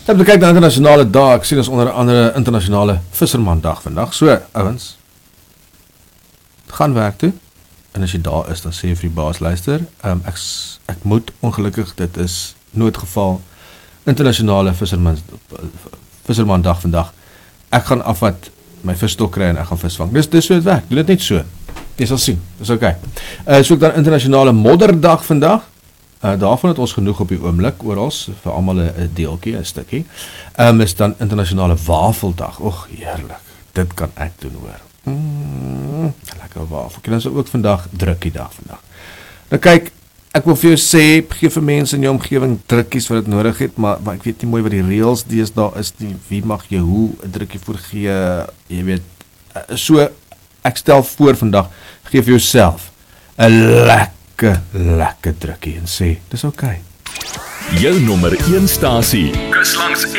Dan kyk na internasionale dae, ek sien ons onder andere internasionale vissermandag vandag. So, ouens, gaan werk toe. En as jy daar is, dan sê jy vir die baas, luister, ek moet ongelukkig, dit is noodgeval, internasionale vissermandag vandag. Ek gaan afvat my visstok kry en ek gaan visvang. Dis so het werk, doen dit net so. Jy sal sien, dis okay. So ek dan internasionale modderdag vandag. Daarvan het ons genoeg op die oomblik, orals, vir almal 'n deeltjie, 'n stukkie. Is dan internasionale wafeldag. Och, heerlik. Dit kan ek doen, hoor. Lekker wafel. Dan is ook vandag drukkie dag vandag. Nou kyk, ek wil vir jou sê, gee vir mense in jou omgewing drukkies wat dit nodig het, maar ek weet nie mooi wat die reëls daar is nie. Wie mag jy hoe 'n drukkie voorgee? Jy weet, so ek stel voor vandag, gee vir jouself 'n lekker drukkie en sê, dis okay. Jou nommer 1 stasie. Kus langs